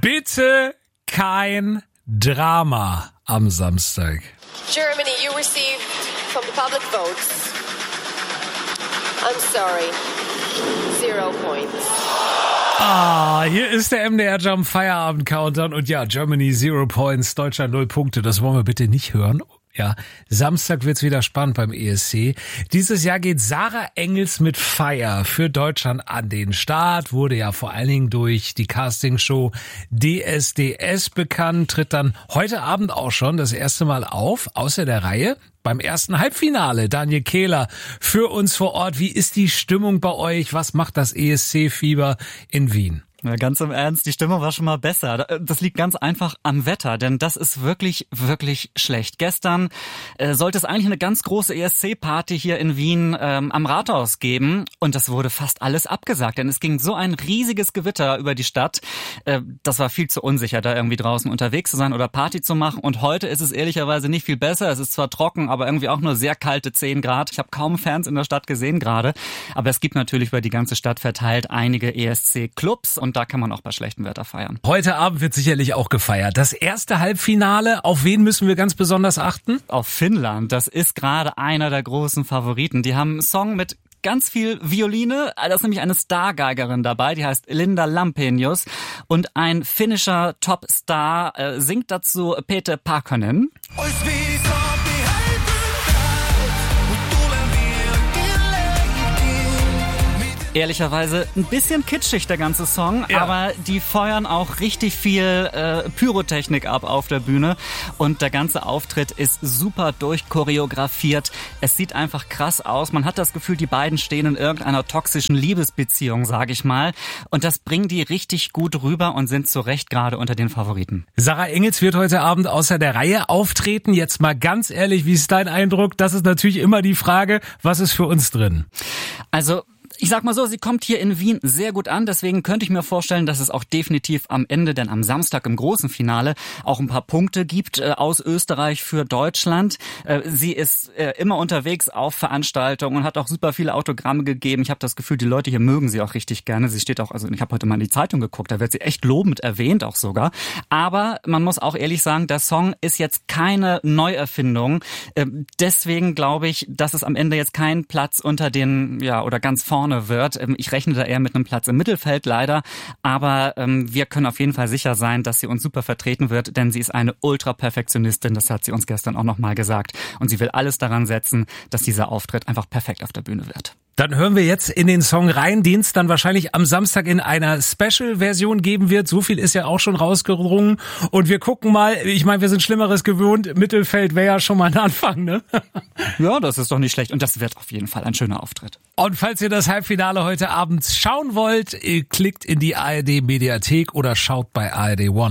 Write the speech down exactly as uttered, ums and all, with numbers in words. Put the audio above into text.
Bitte kein Drama am Samstag. Germany, you received from the public votes. I'm sorry. Zero points. Ah, hier ist der M D R Jump Feierabend Countdown und ja, Germany Zero Points, Deutschland null Punkte. Das wollen wir bitte nicht hören. Ja, Samstag wird's wieder spannend beim E S C. Dieses Jahr geht Sarah Engels mit Fire für Deutschland an den Start. Wurde ja vor allen Dingen durch die Castingshow D S D S bekannt. Tritt dann heute Abend auch schon das erste Mal auf, außer der Reihe. Beim ersten Halbfinale, Daniel Kehler, für uns vor Ort. Wie ist die Stimmung bei euch? Was macht das E S C-Fieber in Wien? Ja, ganz im Ernst, die Stimmung war schon mal besser. Das liegt ganz einfach am Wetter, denn das ist wirklich, wirklich schlecht. Gestern äh, sollte es eigentlich eine ganz große E S C-Party hier in Wien ähm, am Rathaus geben und das wurde fast alles abgesagt, denn es ging so ein riesiges Gewitter über die Stadt. Äh, das war viel zu unsicher, da irgendwie draußen unterwegs zu sein oder Party zu machen und heute ist es ehrlicherweise nicht viel besser. Es ist zwar trocken, aber irgendwie auch nur sehr kalte zehn Grad. Ich habe kaum Fans in der Stadt gesehen gerade, aber es gibt natürlich über die ganze Stadt verteilt einige E S C-Clubs und Und da kann man auch bei schlechtem Wetter feiern. Heute Abend wird sicherlich auch gefeiert. Das erste Halbfinale, auf wen müssen wir ganz besonders achten? Auf Finnland. Das ist gerade einer der großen Favoriten. Die haben einen Song mit ganz viel Violine. Da ist nämlich eine Stargeigerin dabei, die heißt Linda Lampenius. Und ein finnischer Topstar äh, singt dazu Peter Pakkanen. Ehrlicherweise ein bisschen kitschig, der ganze Song, ja. Aber die feuern auch richtig viel äh, Pyrotechnik ab auf der Bühne und der ganze Auftritt ist super durchchoreografiert. Es sieht einfach krass aus. Man hat das Gefühl, die beiden stehen in irgendeiner toxischen Liebesbeziehung, sage ich mal. Und das bringen die richtig gut rüber und sind zu Recht gerade unter den Favoriten. Sarah Engels wird heute Abend außer der Reihe auftreten. Jetzt mal ganz ehrlich, wie ist dein Eindruck? Das ist natürlich immer die Frage, was ist für uns drin? Also ich sag mal so, sie kommt hier in Wien sehr gut an, deswegen könnte ich mir vorstellen, dass es auch definitiv am Ende, denn am Samstag im großen Finale, auch ein paar Punkte gibt äh, aus Österreich für Deutschland. Äh, sie ist äh, immer unterwegs auf Veranstaltungen und hat auch super viele Autogramme gegeben. Ich habe das Gefühl, die Leute hier mögen sie auch richtig gerne. Sie steht auch, also ich habe heute mal in die Zeitung geguckt, da wird sie echt lobend erwähnt auch sogar. Aber man muss auch ehrlich sagen, der Song ist jetzt keine Neuerfindung. Äh, deswegen glaube ich, dass es am Ende jetzt kein Platz unter den, ja, oder ganz vorne wird. Ich rechne da eher mit einem Platz im Mittelfeld leider, aber ähm, wir können auf jeden Fall sicher sein, dass sie uns super vertreten wird, denn sie ist eine Ultra-Perfektionistin, das hat sie uns gestern auch nochmal gesagt und sie will alles daran setzen, dass dieser Auftritt einfach perfekt auf der Bühne wird. Dann hören wir jetzt in den Song rein, den es dann wahrscheinlich am Samstag in einer Special-Version geben wird. So viel ist ja auch schon rausgerungen. Und wir gucken mal, ich meine, wir sind Schlimmeres gewöhnt. Mittelfeld wäre ja schon mal ein Anfang, ne? Ja, das ist doch nicht schlecht. Und das wird auf jeden Fall ein schöner Auftritt. Und falls ihr das Halbfinale heute Abend schauen wollt, klickt in die A R D Mediathek oder schaut bei A R D One.